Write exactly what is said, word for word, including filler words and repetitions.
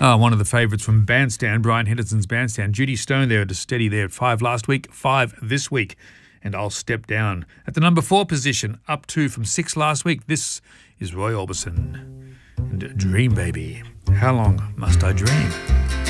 Oh, one of the favourites from Bandstand, Brian Henderson's Bandstand. Judy Stone there to steady there at five last week, five this week. And I'll step down at the number four position, up two from six last week. This is Roy Orbison and Dream Baby. How long must I dream?